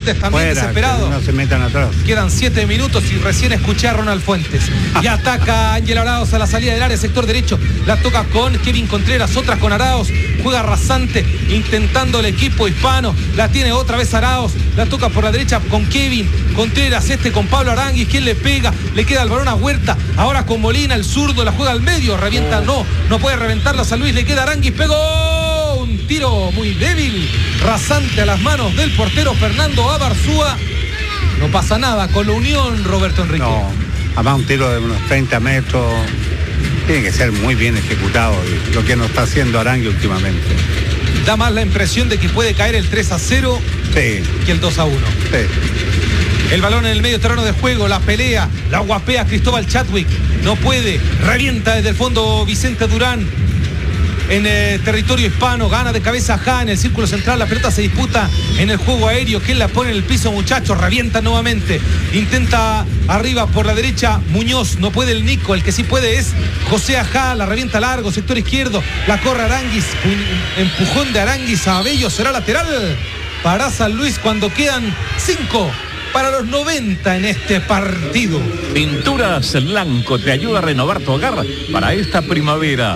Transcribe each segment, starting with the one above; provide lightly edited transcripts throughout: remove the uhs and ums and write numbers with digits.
Fuentes también fuera, desesperado. no se metan atrás. Quedan 7 minutos y recién escuché a Ronald Fuentes. Y ataca Ángel Arauz a la salida del área, sector derecho. La toca con Kevin Contreras, otras con Arauz. Juega rasante, intentando el equipo hispano. La tiene otra vez Arauz. La toca por la derecha con Kevin Contreras, con Pablo Aranguis. ¿Quién le pega? Le queda el balón a Huerta. Ahora con Molina, el zurdo, la juega al medio. Revienta, no puede reventarla San Luis. Le queda Aranguis, pegó un tiro muy débil, rasante a las manos del portero Fernando Abarzúa. No pasa nada con la Unión, Roberto Enrique. No, además un tiro de unos 30 metros. Tiene que ser muy bien ejecutado, lo que nos está haciendo Aranguis últimamente. Da más la impresión de que puede caer el 3-0 sí, que el 2-1. Sí. El balón en el medio terreno de juego, la pelea, la guapea Cristóbal Chadwick. No puede, revienta desde el fondo Vicente Durán. En territorio hispano, gana de cabeza Ja en el círculo central, la pelota se disputa en el juego aéreo. ¿Quién la pone en el piso, muchachos? Revienta nuevamente, intenta arriba por la derecha Muñoz, no puede el Nico, el que sí puede es José Ajá, la revienta largo, sector izquierdo, la corre Aranguis, un empujón de Aranguis a Abello, será lateral para San Luis cuando quedan 5 para los 90 en este partido. Pinturas Lanco te ayuda a renovar tu hogar para esta primavera.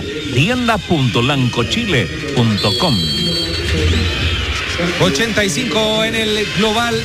Tienda.lancochile.com. 85 en el global,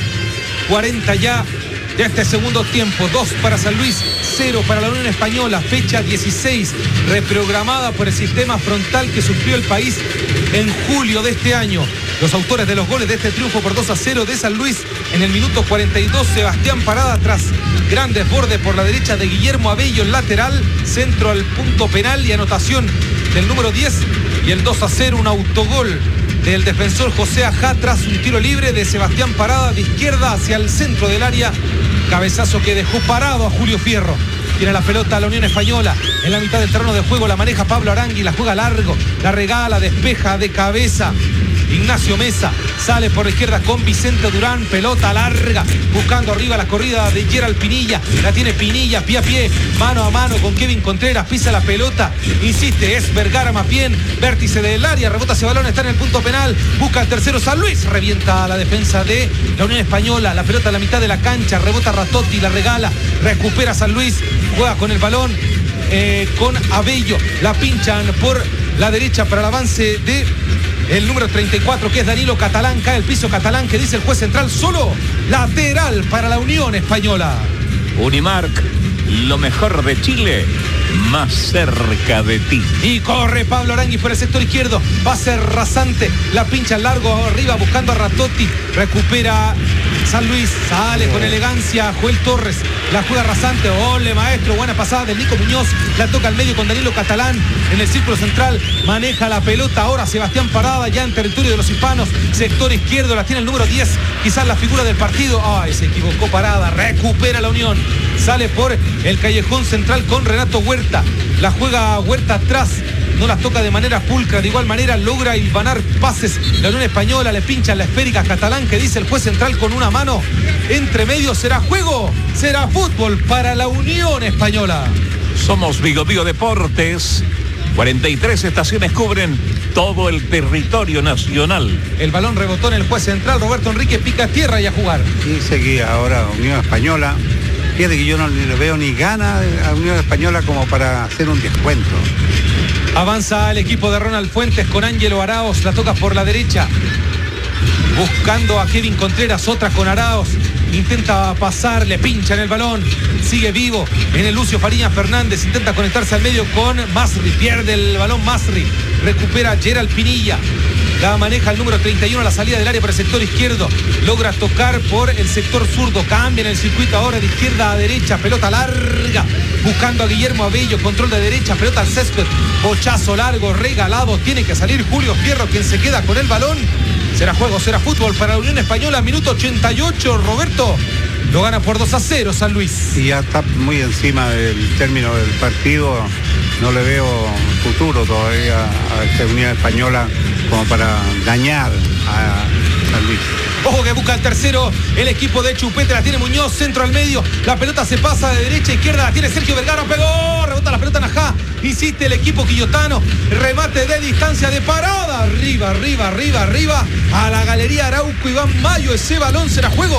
40 ya de este segundo tiempo. 2 para San Luis, 0 para la Unión Española. Fecha 16, reprogramada por el sistema frontal que sufrió el país en julio de este año. Los autores de los goles de este triunfo por 2-0 de San Luis en el minuto 42, Sebastián Parada tras grandes bordes por la derecha de Guillermo Abello, el lateral, centro al punto penal y anotación del número 10, y el 2-0, un autogol del defensor José Ajá tras un tiro libre de Sebastián Parada de izquierda hacia el centro del área, cabezazo que dejó parado a Julio Fierro. Tiene la pelota a la Unión Española en la mitad del terreno de juego, la maneja Pablo Aranguis, la juega largo, la regala, despeja de cabeza Ignacio Mesa, sale por la izquierda con Vicente Durán, pelota larga, buscando arriba la corrida de Gerald Pinilla, la tiene Pinilla, pie a pie, mano a mano con Kevin Contreras, pisa la pelota, insiste, es Vergara Mapien, vértice del área, rebota ese balón, está en el punto penal, busca el tercero San Luis, revienta a la defensa de la Unión Española, la pelota a la mitad de la cancha, rebota Ratotti, la regala, recupera San Luis, juega con el balón, con Abello, la pinchan por la derecha para el avance de el número 34, que es Danilo Catalán, cae el piso Catalán, que dice el juez central, solo lateral para la Unión Española. Unimark, lo mejor de Chile, más cerca de ti. Y corre Pablo Aranguis por el sector izquierdo, pase rasante, la pincha largo arriba buscando a Ratotti, recupera San Luis, sale con elegancia Joel Torres, la juega rasante, ole maestro, buena pasada del Nico Muñoz, la toca al medio con Danilo Catalán en el círculo central, maneja la pelota ahora Sebastián Parada ya en territorio de los hispanos, sector izquierdo, la tiene el número 10, quizás la figura del partido, se equivocó Parada, recupera la Unión, sale por el callejón central con Renato Huerta, la juega Huerta atrás, no las toca de manera pulcra, de igual manera logra hilvanar pases la Unión Española, le pincha la esférica Catalán, que dice el juez central con una mano entre medio, será juego, será fútbol para la Unión Española. Somos Vigo Deportes, 43 estaciones cubren todo el territorio nacional. El balón rebotó en el juez central, Roberto Enrique pica tierra y a jugar. Y seguía ahora Unión Española. Fíjate que yo no le veo ni gana a Unión Española como para hacer un descuento. Avanza el equipo de Ronald Fuentes con Ángelo Arauz, la toca por la derecha, buscando a Kevin Contreras, otra con Arauz, intenta pasar, le pincha en el balón, sigue vivo en el Lucio Fariña Fernández, intenta conectarse al medio con Masri, pierde el balón Masri, recupera Gerald Pinilla, la maneja el número 31 a la salida del área por el sector izquierdo, logra tocar por el sector zurdo, cambia en el circuito ahora de izquierda a derecha, pelota larga, buscando a Guillermo Abello, control de derecha, pelota al césped, bochazo largo, regalado, tiene que salir Julio Fierro, quien se queda con el balón. Será juego, será fútbol para la Unión Española, minuto 88, Roberto, lo gana por 2-0 San Luis. Y ya está muy encima del término del partido, no le veo futuro todavía a esta Unión Española como para dañar a San Luis. Ojo que busca el tercero, el equipo de Chupete, la tiene Muñoz, centro al medio, la pelota se pasa de derecha a izquierda, la tiene Sergio Vergara, pegó, rebota la pelota en Ajá, insiste el equipo quillotano, remate de distancia de Parada, arriba, a la galería Arauco, Iván Mayo, ese balón será juego.